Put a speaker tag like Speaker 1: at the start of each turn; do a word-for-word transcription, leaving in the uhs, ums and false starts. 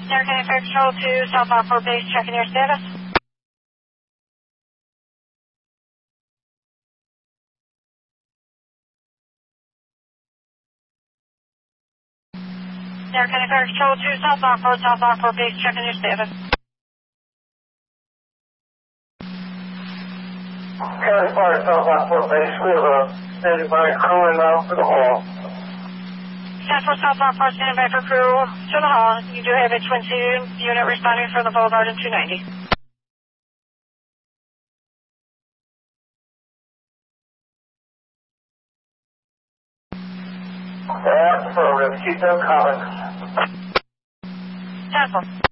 Speaker 1: Air County Fire Patrol to South Lockport Base, checking your status. Air County Fire Patrol to South Lockport, South Lockport Base, checking your status.
Speaker 2: County Fire, South Lockport Base, we have a standing by crew in now for the hall.
Speaker 1: ten four South Lockport, standing by for crew to the hall. You do have a twin C unit responding for the Boulevard in two ninety.
Speaker 2: That's affirmative. Keep them coming.
Speaker 1: ten four.